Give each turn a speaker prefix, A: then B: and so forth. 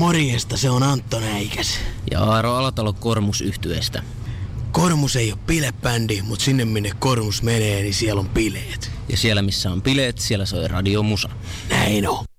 A: Morjesta, se on Antto Näikäs.
B: Ja Aaro Alatalo Kormus-yhtyeestä.
A: Kormus ei ole bilebändi, mutta sinne minne Kormus menee, niin siellä on bileet.
B: Ja siellä missä on bileet, siellä soi radiomusa.
A: Näin on.